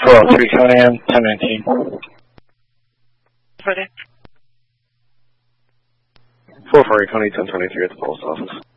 403 County M, 1019. Ready. 448 County, 1023 at the post office.